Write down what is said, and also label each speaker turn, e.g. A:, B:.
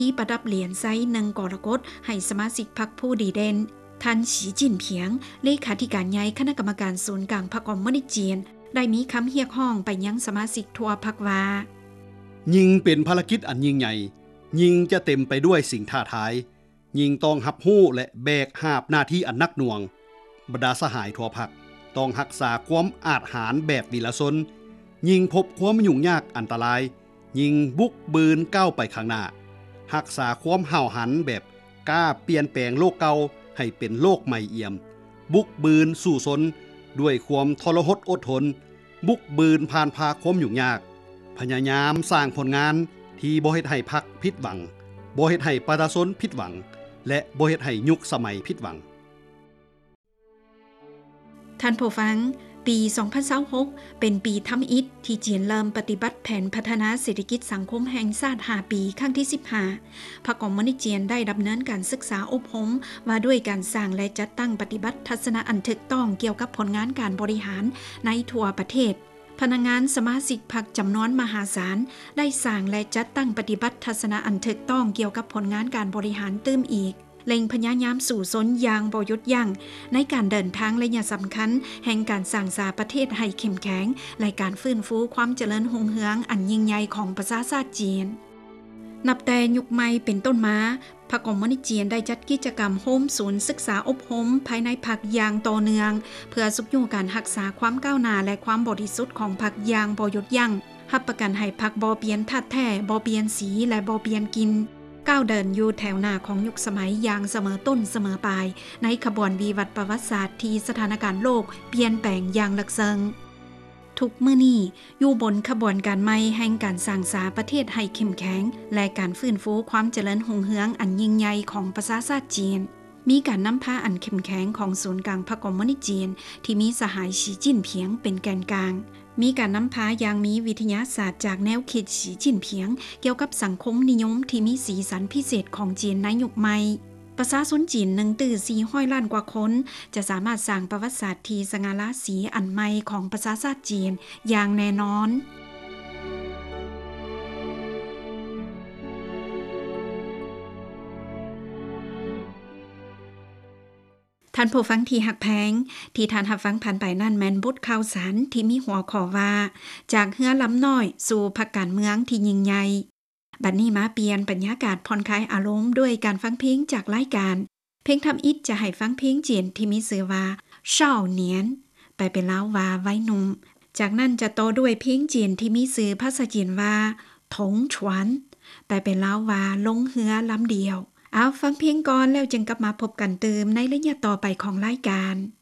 A: ที่ประดับเหรียญไซ1กรกฎให้สมาชิกพรรคผู้ดีเด่นท่านสีจิ้นเพียงเลขาธิการใหญ่คณะกรรมการศูนย์กลางพรรคคอมมิวนิสต์จีนได้มีคำเรียกร้องไปยังสมาชิกทั่วพรรคว่า
B: ยิ่งเป็นภารกิจอันยิ่งใหญ่ยิ่งจะเต็มไปด้วยสิ่งท้าทายยิ่งต้องรับรู้และแบกหาบหน้าที่อันหนักหน่วงบรรดาสหายทั่วพรรคต้องรักษาความอาจหาญแบบวิลชนยิ่งพบความยุ่งยากอันตรายยิ่งบุกบืนก้าวไปข้างหน้ารักษาความห่าวหันแบบกล้าเปลี่ยนแปลงโลกเก่าให้เป็นโลกใหม่เอี่ยมบุกบืนสู่ชนด้วยความทรหดอดทนบุกบืนผ่านพาความยุ่งยากพยายามสร้างผลงานที่บ่เฮ็ดให้พรรคผิดหวังบ่เฮ็ดให้ประชาชนผิดหวังและบ่เฮ็ดให้ยุคสมัยผิดหวัง
A: ท่านผู้ฟังปี2026เป็นปีทำอิฐที่จีนเริ่มปฏิบัติแผนพัฒนาเศรษฐกิจสังคมแห่งชาติ5ปีครั้งที่15พรรคคอมมิวนิสต์จีนได้ดำเนินการศึกษาอบรมว่าด้วยการสร้างและจัดตั้งปฏิบัติทัศนะอันถูกต้องเกี่ยวกับผลงานการบริหารในทั่วประเทศพนักงานสมาชิกพรรคจำนวนมหาศาลได้สร้างและจัดตั้งปฏิบัติทัศนะอันถูกต้องเกี่ยวกับผลงานการบริหารตื้มอีกเล็งพยายามสู่สนอย่างบ่หยุดยั้งในการเดินทางระยะสำคัญแห่งการสร้างสาประเทศให้เข้มแข็งและการฟื้นฟูความเจริญรุ่งเรืองอันยิ่งใหญ่ของประชาชาติจีนนับแต่ยุคใหม่เป็นต้นมาพรรคคอมมิวนิสต์จีนได้จัดกิจกรรมโฮมศูนย์ศึกษาอบรมภายในพรรคอย่างต่อเนื่องเพื่อสุขอยู่การรักษาความก้าวหน้าและความบริสุทธิ์ของพรรคอย่างบ่หยุดยั้งรับประกันให้พรรคบ่เปลี่ยนธาตุแท้บ่เปลี่ยนสีและบ่เปลี่ยนกินก้าวเดินอยู่แถวหน้าของยุคสมัยอย่างเสมอต้นเสมอปลายในขบวนวิวัฒน์ประวัติศาสตร์ที่สถานการณ์โลกเปลี่ยนแปลงอย่างลึกซึ้งทุกมื้อนี้อยู่บนขบวนการใหม่แห่งการสร้างสาประเทศให้เข้มแข็งและการฟื้นฟูความเจริญรุ่งเรืองอันยิ่งใหญ่ของประชาชาติจีนมีการนำพาอันเข้มแข็งของศูนย์กลางพรรคคอมมิวนิสต์จีนที่มีสหายสีจิ้นเพียงเป็นแกนกลางมีการนำพาอย่างมีวิทยาศาสตร์จากแนวคิดสีจิ้นเพียงเกี่ยวกับสังคมนิยมที่มีสีสันพิเศษของจีนในยุคใหม่ประชาชนจีน1.4 ล้านกว่าคนจะสามารถสร้างประวัติศาสตร์ที่สง่าราศีอันใหม่ของประชาชาติจีนอย่างแน่นอนท่านผู้ฟังที่หักแพงที่ท่านรับฟังผ่านไปนั่นแม่นบทข่าวสารที่มีหัวข้อว่าจากเฮือล้ำน้อยสู่พรรคการเมืองที่ยิ่งใหญ่บัดนี้มาเปลี่ยนบรรยากาศผ่อนคลายอารมณ์ด้วยการฟังเพลงจากรายการเพลงทำอิฐจะให้ฟังเพลงจีนที่มีชื่อว่าเช่าเหนียนไปเป็นลาวว่าไว้หนุ่มจากนั้นจะต่อด้วยเพลงจีนที่มีชื่อภาษาจีนว่าถงฉวนไปเป็นลาวว่าลงเฮือลำเดียวเอาฟังเพลงก่อนแล้วจึงกลับมาพบกันเติมในระยะต่อไปของรายการ